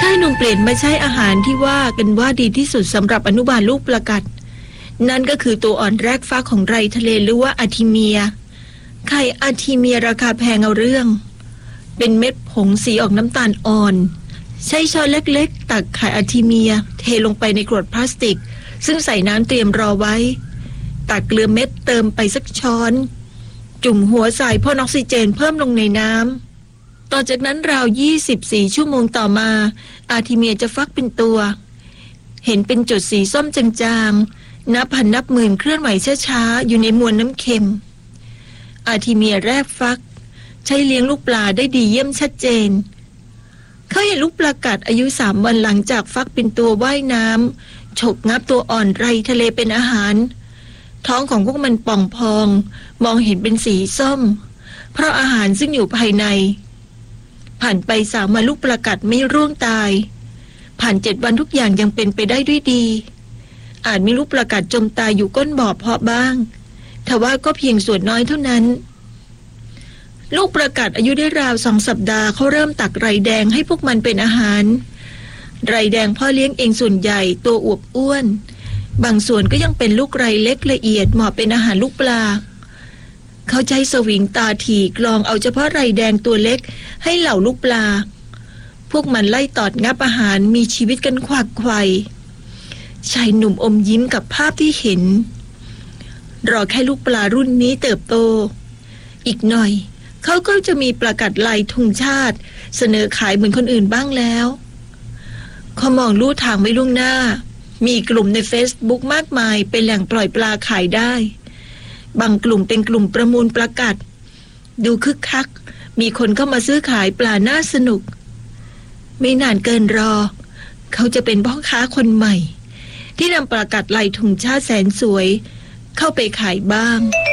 ายหนุ่มเปลี่ยนมาใช้อาหารที่ว่ากันว่าดีที่สุดสำหรับอนุบาลลูกประกัดนั่นก็คือตัวอ่อนแรกฟ้าของไรทะเลหรือว่าอาร์ทิเมียไข่อาร์ทิเมียราคาแพงเอาเรื่องเป็นเม็ดผงสีออกน้ำตาลอ่อนใช้ช้อนเล็กๆตักไข่อาร์ทิเมียเทลงไปในกรวดพลาสติกซึ่งใส่น้ำเตรียมรอไว้ตักเกลือเม็ดเติมไปสักช้อนจุ่มหัวใส่พ่นออกซิเจนเพิ่มลงในน้ำต่อจากนั้นราว24 ชั่วโมงต่อมาอาร์ทิเมียจะฟักเป็นตัวเห็นเป็นจุดสีส้มจางๆนับพันนับหมื่นเคลื่อนไหวช้าๆอยู่ในมวลน้ำเค็มอาร์ทิเมียแรกฟักใช้เลี้ยงลูกปลาได้ดีเยี่ยมชัดเจนเขาเห็นลูกปลากัดอายุ3 วันหลังจากฟักเป็นตัวว่ายน้ำฉกงับตัวอ่อนไรทะเลเป็นอาหารท้องของพวกมันป่องพองมองเห็นเป็นสีส้มเพราะอาหารซึ่งอยู่ภายในผ่านไป3 วันลูกปลากัดไม่ร่วงตายผ่าน7 วันทุกอย่างยังเป็นไปได้ด้วยดีอาจมีลูกปลากัดจมตายอยู่ก้นบ่อเพาะบ้างทว่าก็เพียงส่วนน้อยเท่านั้นลูกปลากัดอายุได้ราว2 สัปดาห์เขาเริ่มตักไรแดงให้พวกมันเป็นอาหารไรแดงพ่อเลี้ยงเองส่วนใหญ่ตัวอวบอ้วนบางส่วนก็ยังเป็นลูกไรเล็กละเอียดเหมาะเป็นอาหารลูกปลาเขาใช้สวิงตาถี่กรองเอาเฉพาะไรแดงตัวเล็กให้เหล่าลูกปลาพวกมันไล่ตอดงับอาหารมีชีวิตกันขวักไขว่ชายหนุ่มอมยิ้มกับภาพที่เห็นรอแค่ลูกปลารุ่นนี้เติบโตอีกหน่อยเขาก็จะมีปลากัดลายธงชาติเสนอขายเหมือนคนอื่นบ้างแล้วเขามองลู่ทางไว้ล่วงหน้ามีกลุ่มใน Facebook มากมายเป็นแหล่งปล่อยปลาขายได้บางกลุ่มเป็นกลุ่มประมูลปลากัดดูคึกคักมีคนเข้ามาซื้อขายปลาน่าสนุกไม่นานเกินรอเขาจะเป็นพ่อค้าคนใหม่ที่นำปลากัดลายธงชาติแสนสวยเข้าไปขายบ้าง